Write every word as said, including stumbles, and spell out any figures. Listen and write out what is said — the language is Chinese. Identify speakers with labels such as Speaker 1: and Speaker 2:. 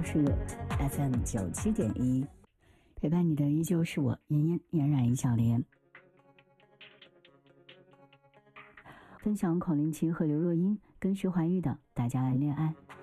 Speaker 1: 是 F M 九七点一，陪伴你的依旧是我妍妍嫣然一小莲。分享孔令奇和刘若英跟徐怀钰的《大家来恋爱》。